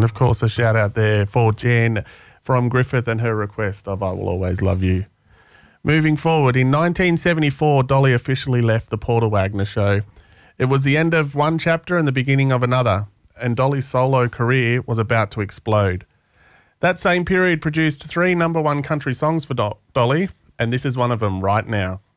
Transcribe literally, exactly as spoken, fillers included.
And of course, a shout out there for Jen from Griffith and her request of I Will Always Love You. Moving forward, in nineteen seventy-four, Dolly officially left the Porter Wagner Show. It was the end of one chapter and the beginning of another, and Dolly's solo career was about to explode. That same period produced three number one country songs for Do- Dolly, and this is one of them right now.